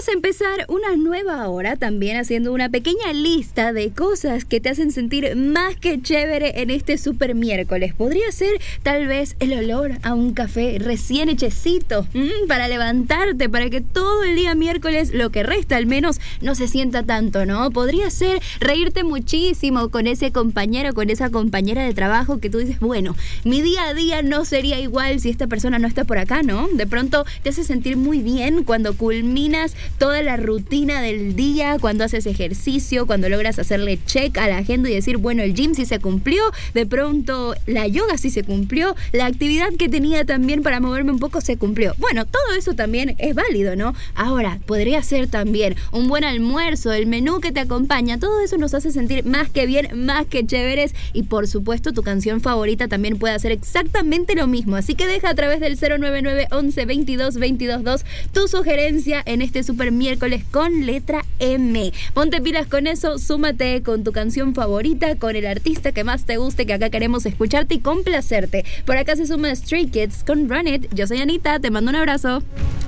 Vamos a empezar una nueva hora también haciendo una pequeña lista de cosas que te hacen sentir más que chévere en este super miércoles. Podría ser tal vez el olor a un café recién hechecito para levantarte, para que todo el día miércoles, lo que resta al menos, no se sienta tanto, ¿no? Podría ser reírte muchísimo con ese compañero, con esa compañera de trabajo que tú dices, bueno, mi día a día no sería igual si esta persona no está por acá, ¿no? De pronto te hace sentir muy bien cuando culminas toda la rutina del día, cuando haces ejercicio, cuando logras hacerle check a la agenda y decir, bueno, el gym sí se cumplió, de pronto la yoga sí se cumplió, la actividad que tenía también para moverme un poco se cumplió. Bueno, todo eso también es válido, ¿no? Ahora, podría ser también un buen almuerzo, el menú que te acompaña, todo eso nos hace sentir más que bien, más que chéveres, y por supuesto tu canción favorita también puede hacer exactamente lo mismo, así que deja a través del 099 11 22 22 2 tu sugerencia en este super miércoles con letra M. Ponte pilas con eso, súmate con tu canción favorita, con el artista que más te guste, que acá queremos escucharte y complacerte. Por acá se suma Stray Kids con Run It. Yo soy Anita, te mando un abrazo.